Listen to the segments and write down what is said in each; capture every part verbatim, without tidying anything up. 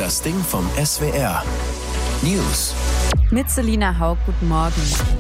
Das Ding vom S W R. News. Mit Selina Haug, guten Morgen.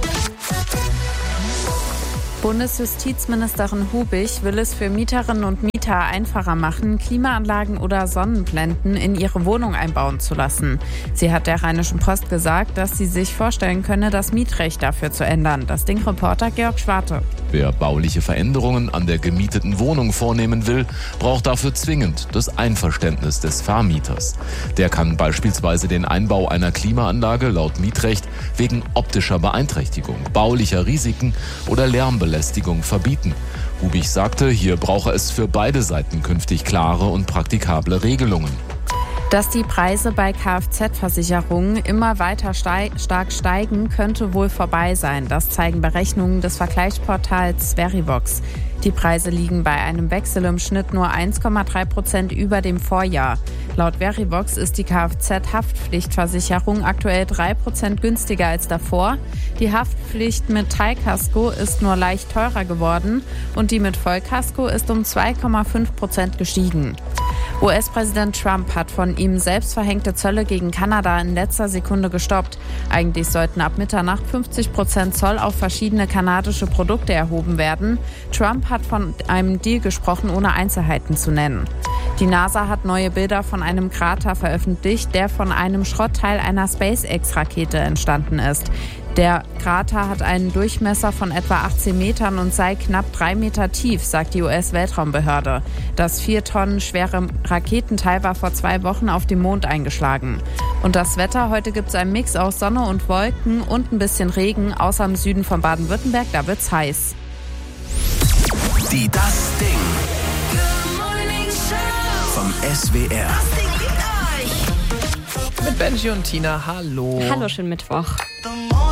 Bundesjustizministerin Hubig will es für Mieterinnen und Mieter einfacher machen, Klimaanlagen oder Sonnenblenden in ihre Wohnung einbauen zu lassen. Sie hat der Rheinischen Post gesagt, dass sie sich vorstellen könne, das Mietrecht dafür zu ändern. Das Ding-Reporter Georg Schwarte. Wer bauliche Veränderungen an der gemieteten Wohnung vornehmen will, braucht dafür zwingend das Einverständnis des Vermieters. Der kann beispielsweise den Einbau einer Klimaanlage laut Mietrecht wegen optischer Beeinträchtigung, baulicher Risiken oder Lärmbelästigung verbieten. Hubig sagte, hier brauche es für beide Seiten künftig klare und praktikable Regelungen. Dass die Preise bei Kfz-Versicherungen immer weiter steig- stark steigen, könnte wohl vorbei sein. Das zeigen Berechnungen des Vergleichsportals Verivox. Die Preise liegen bei einem Wechsel im Schnitt nur eins Komma drei Prozent über dem Vorjahr. Laut Verivox ist die Kfz-Haftpflichtversicherung aktuell drei Prozent günstiger als davor. Die Haftpflicht mit Teilkasko ist nur leicht teurer geworden und die mit Vollkasko ist um zwei Komma fünf Prozent gestiegen. U S-Präsident Trump hat von ihm selbst verhängte Zölle gegen Kanada in letzter Sekunde gestoppt. Eigentlich sollten ab Mitternacht fünfzig Prozent Zoll auf verschiedene kanadische Produkte erhoben werden. Trump hat von einem Deal gesprochen, ohne Einzelheiten zu nennen. Die NASA hat neue Bilder von einem Krater veröffentlicht, der von einem Schrottteil einer SpaceX-Rakete entstanden ist. Der Krater hat einen Durchmesser von etwa achtzehn Metern und sei knapp drei Meter tief, sagt die U S-Weltraumbehörde. Das vier Tonnen schwere Raketenteil war vor zwei Wochen auf dem Mond eingeschlagen. Und das Wetter, heute gibt es einen Mix aus Sonne und Wolken und ein bisschen Regen, außer im Süden von Baden-Württemberg, da wird's heiß. Die Das Ding vom S W R. Mit Benji und Tina, hallo. Hallo, schönen Mittwoch.